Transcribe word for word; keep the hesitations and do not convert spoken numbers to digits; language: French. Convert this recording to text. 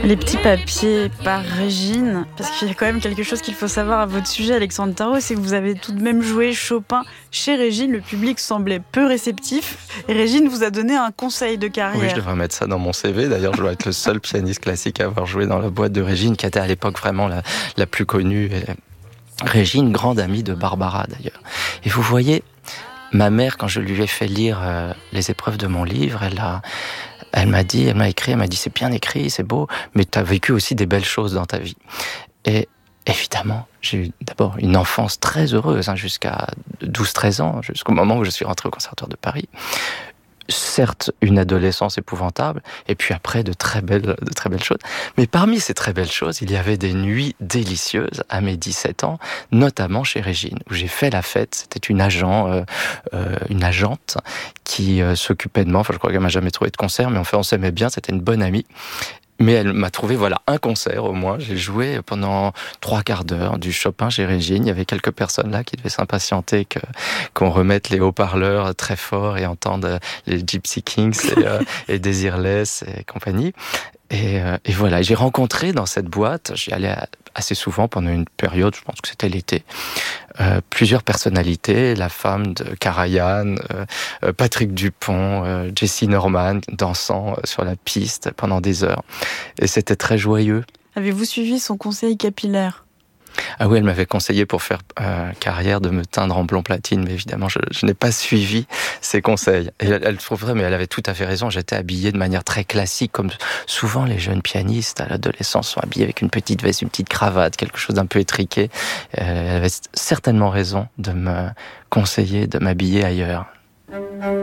Les petits papiers par Régine, parce qu'il y a quand même quelque chose qu'il faut savoir à votre sujet, Alexandre Tarot, c'est que vous avez tout de même joué Chopin chez Régine. Le public semblait peu réceptif et Régine vous a donné un conseil de carrière. Oui, je devrais mettre ça dans mon C V. D'ailleurs, je dois être le seul pianiste classique à avoir joué dans la boîte de Régine, qui était à l'époque vraiment la, la plus connue. Régine, grande amie de Barbara d'ailleurs. Et vous voyez, ma mère, quand je lui ai fait lire euh, les épreuves de mon livre, elle a... Elle m'a dit, elle m'a écrit, elle m'a dit c'est bien écrit, c'est beau, mais tu as vécu aussi des belles choses dans ta vie. Et évidemment, j'ai eu d'abord une enfance très heureuse, hein, jusqu'à douze treize ans, jusqu'au moment où je suis rentré au Conservatoire de Paris. Certes, une adolescence épouvantable, et puis après de très belles, de très belles choses. Mais parmi ces très belles choses, il y avait des nuits délicieuses à mes dix-sept ans, notamment chez Régine, où j'ai fait la fête. C'était une agent, euh, euh, une agente qui euh, s'occupait de moi. Enfin, je crois qu'elle m'a jamais trouvé de concert, mais en fait, on s'aimait bien. C'était une bonne amie. Mais elle m'a trouvé, voilà, un concert au moins. J'ai joué pendant trois quarts d'heure du Chopin chez Régine. Il y avait quelques personnes là qui devaient s'impatienter que, qu'on remette les haut-parleurs très forts et entendre les Gypsy Kings et, euh, et Desireless et compagnie. Et, euh, et voilà, j'ai rencontré dans cette boîte, j'y allais assez souvent pendant une période, je pense que c'était l'été, euh, plusieurs personnalités, la femme de Karajan, euh, Patrick Dupont, euh, Jessye Norman, dansant sur la piste pendant des heures. Et c'était très joyeux. Avez-vous suivi son conseil capillaire ? Ah oui, elle m'avait conseillé pour faire euh, carrière de me teindre en blond platine, mais évidemment, je, je n'ai pas suivi ses conseils. Et elle, elle trouve vrai, mais elle avait tout à fait raison. J'étais habillé de manière très classique, comme souvent les jeunes pianistes à l'adolescence sont habillés avec une petite veste, une petite cravate, quelque chose d'un peu étriqué. Euh, elle avait certainement raison de me conseiller de m'habiller ailleurs.